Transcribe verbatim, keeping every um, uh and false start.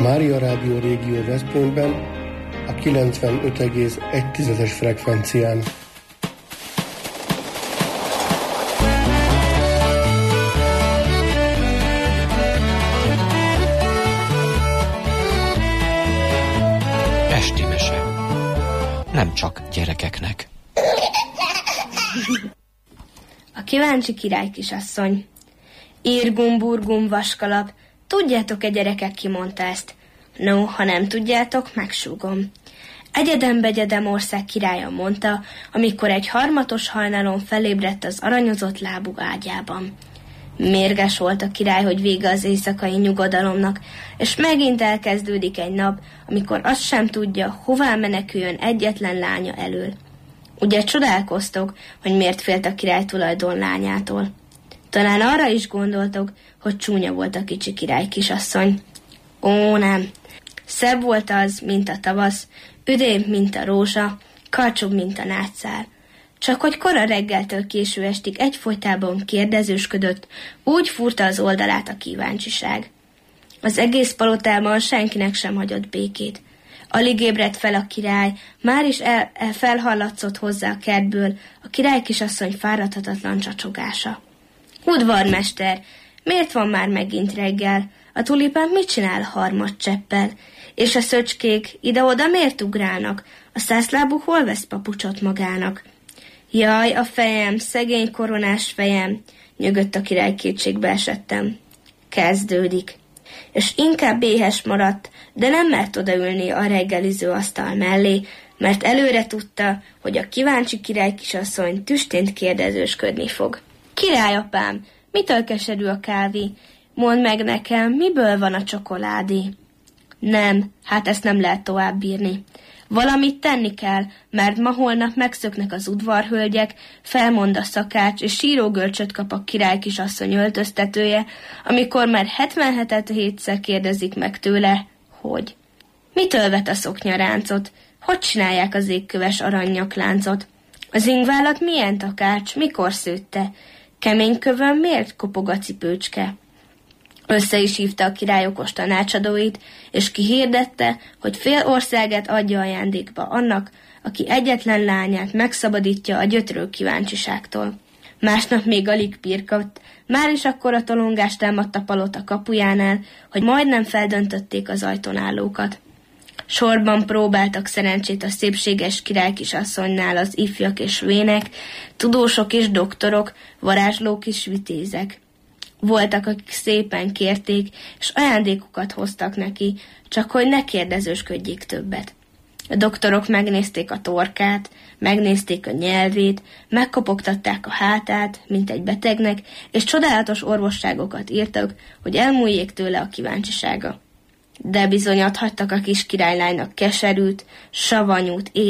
Mária Rádió Régió Veszprémben a kilencvenöt egész egy frekvencián. Esti mese. Nem csak gyerekeknek. A kíváncsi király kisasszony. Irgum, burgum, vaskalap. Tudjátok-e, gyerekek, ki mondta ezt? No, ha nem tudjátok, megsúgom. Egyedem-begyedem ország királya mondta, amikor egy harmatos hajnalon felébredt az aranyozott lábú ágyában. Mérges volt a király, hogy vége az éjszakai nyugodalomnak, és megint elkezdődik egy nap, amikor azt sem tudja, hová meneküljön egyetlen lánya elől. Ugye csodálkoztok, hogy miért félt a király tulajdon lányától? Talán arra is gondoltok, hogy csúnya volt a kicsi király kisasszony. Ó, nem! Szebb volt az, mint a tavasz, üdébb, mint a rózsa, karcsúbb, mint a nátszár. Csak hogy kora reggeltől késő estig egyfolytában kérdezősködött, úgy fúrta az oldalát a kíváncsiság. Az egész palotában senkinek sem hagyott békét. Alig ébredt fel a király, már is el, el felhallatszott hozzá a kertből a király kisasszony fáradhatatlan csacsogása. Udvarmester, miért van már megint reggel? A tulipán mit csinál harmadcseppel? És a szöcskék ide-oda miért ugrálnak? A szászlábú hol vesz papucsot magának? Jaj, a fejem, szegény koronás fejem, nyögött a király, kétségbe esettem. Kezdődik. És inkább éhes maradt, de nem mert odaülni a reggeliző asztal mellé, mert előre tudta, hogy a kíváncsi király kisasszony tüstént kérdezősködni fog. Királyapám, mitől keserű a kávé? Mondd meg nekem, miből van a csokoládé? Nem, hát ezt nem lehet tovább bírni. Valamit tenni kell, mert ma holnap megszöknek az udvarhölgyek, felmond a szakács, és sírógörcsöt kap a király kisasszony öltöztetője, amikor már hetvenhetet hétszer kérdezik meg tőle, hogy mitől vet a szoknyaráncot, hogy csinálják az égköves aranynyakláncot, az ingválat milyen takács, mikor szőtte, kemény kövön miért kopog a cipőcske. Össze is hívta a király okos tanácsadóit, és kihirdette, hogy fél országát adja ajándékba annak, aki egyetlen lányát megszabadítja a gyötrő kíváncsiságtól. Másnap még alig pirkadt, már is akkora tolongást támadt a palota kapujánál, hogy majdnem feldöntötték az ajtón állókat. Sorban próbáltak szerencsét a szépséges király kisasszonynál az ifjak és vének, tudósok és doktorok, varázslók és vitézek. Voltak, akik szépen kérték, és ajándékokat hoztak neki, csak hogy ne kérdezősködjék többet. A doktorok megnézték a torkát, megnézték a nyelvét, megkopogtatták a hátát, mint egy betegnek, és csodálatos orvosságokat írtak, hogy elmúljék tőle a kíváncsisága. De bizony adhattak a kis királylánynak keserűt, savanyút,